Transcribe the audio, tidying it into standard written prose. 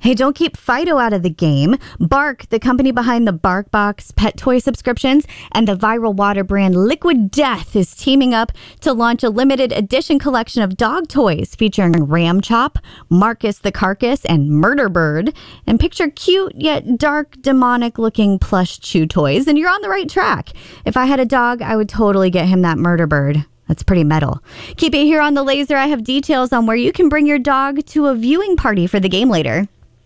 Hey, don't keep Fido out of the game. Bark, the company behind the BarkBox pet toy subscriptions and the viral water brand Liquid Death, is teaming up to launch a limited edition collection of dog toys featuring Ram Chop, Marcus the Carcass, and Murder Bird. And picture cute yet dark, demonic-looking plush chew toys, and you're on the right track. If I had a dog, I would totally get him that Murder Bird. That's pretty metal. Keep it here on The Laser. I have details on where you can bring your dog to a viewing party for the game later.